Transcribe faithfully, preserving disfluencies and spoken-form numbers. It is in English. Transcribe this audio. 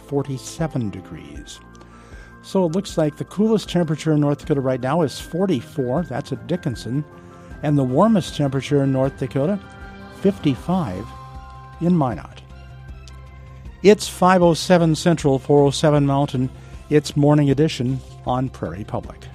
forty-seven degrees. So it looks like the coolest temperature in North Dakota right now is forty-four. That's at Dickinson. And the warmest temperature in North Dakota, fifty-five in Minot. It's five oh seven Central, four oh seven Mountain. It's Morning Edition on Prairie Public.